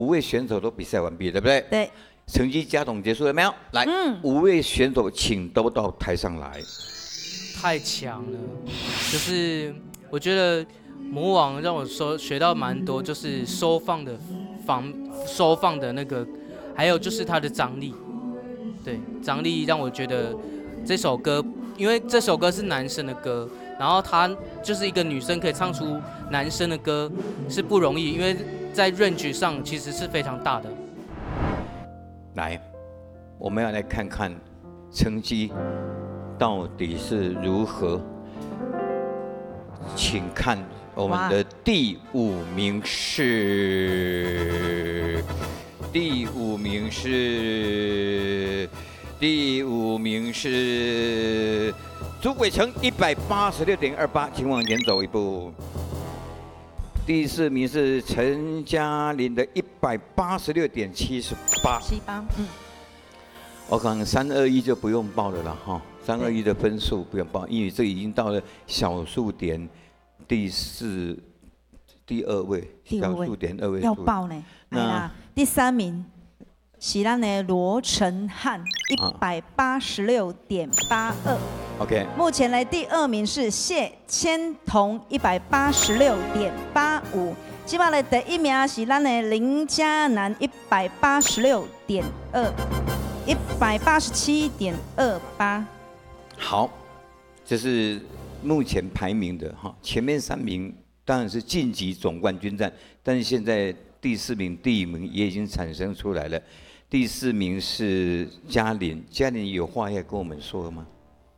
5位选手都比赛完毕，对不对？ 对。 成绩加总结束了没有？来，5位选手请都到台上来。 太强了，就是我觉得魔王让我学到蛮多，就是收放的那个，还有就是它的张力。对，张力让我觉得这首歌，因为这首歌是男生的歌，然后他就是一个女生可以唱出男生的歌是不容易，因为在 range 上其实是非常大的。 来，我们要来看看成绩到底是如何。请看我们的第5名是，第5名是朱伟成186.28，请往前走一步。第4名是陈嘉玲的186.78。我看3、2、1就不用报了啦哈，3、2、1的分数不用报，因为这已经到了小数点第2位，小数点2位数要报呢。那第3名是咱的罗成汉186.82。 OK。 目前来第2名是谢千彤186.85。今晚的第1名是咱的林嘉南187.28。 好，这是目前排名的哈，前面3名当然是晋级总冠军战，但是现在第4名、第1名也已经产生出来了。第4名是嘉玲，嘉玲有话要跟我们说吗？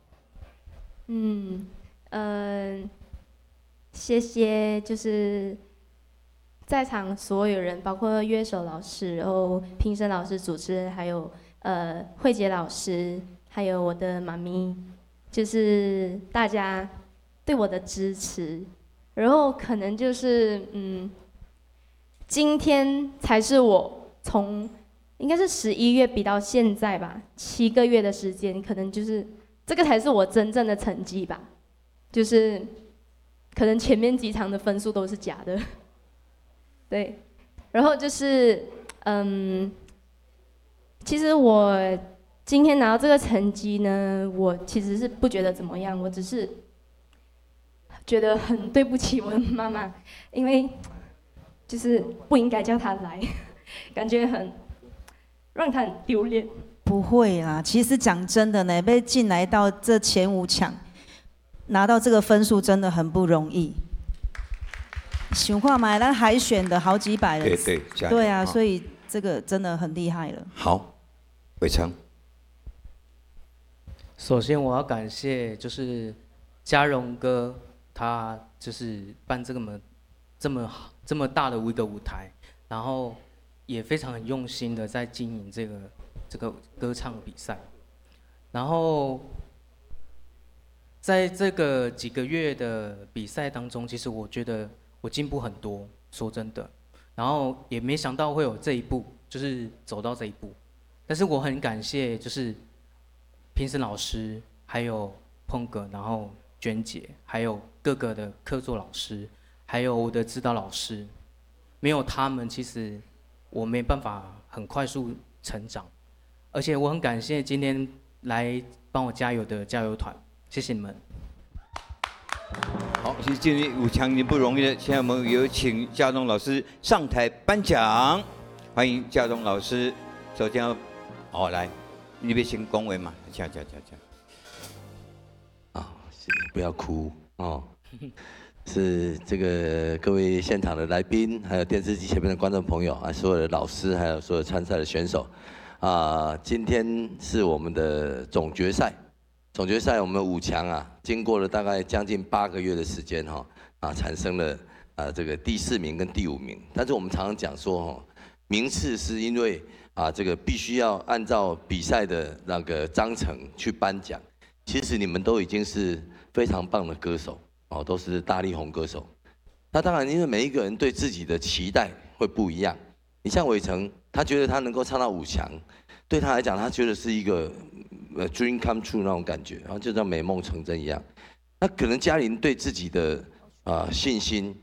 谢谢，就是在场所有人，包括乐手老师，然后评审老师、主持人，还有慧杰老师，还有我的妈咪，就是大家对我的支持。然后可能就是今天才是我从应该是11月比到现在吧，7个月的时间，可能就是这个才是我真正的成绩吧，就是可能前面几场的分数都是假的，对，然后就是其实我今天拿到这个成绩呢，我其实是不觉得怎么样，我只是觉得很对不起我的妈妈，因为就是不应该叫她来，感觉让她很丢脸。 不会啦，其实讲真的呢，被进来到这前5强，拿到这个分数真的很不容易。想看嘛，咱海选的好几百了，对啊，所以这个真的很厉害了。好， 伟成。 首先我要感谢就是嘉荣哥，他就是办这么大的一个舞台，然后也非常很用心的在经营这个歌唱比赛，然后在这个几个月的比赛当中，其实我觉得我进步很多，说真的，然后也没想到会有这一步，就是走到这一步，但是我很感谢就是评审老师，还有碰哥，然后娟姐，还有各个的客座老师，还有我的指导老师，没有他们，其实我没办法很快速成长。而且我很感谢今天来帮我加油的加油团，谢谢你们。 好，其实进入5强已经不容易了。现在我们有请嘉荣老师上台颁奖，欢迎嘉荣老师。首先要，来，你别先恭维嘛，讲。 不要哭哦。是这个各位现场的来宾，还有电视机前面的观众朋友啊，所有的老师，还有所有参赛的选手。今天是我们的总决赛，我们5强啊，经过了大概将近8个月的时间产生了这个第4名跟第5名。但是我们常常讲说名次是因为这个必须要按照比赛的那个章程去颁奖。其实你们都已经是非常棒的歌手都是大力红歌手。那当然，因为每一个人对自己的期待会不一样。你像伟成，他觉得他能够唱到5强，对他来讲，他觉得是一个dream come true 那种感觉，然后就像美梦成真一样。那可能嘉玲对自己的信心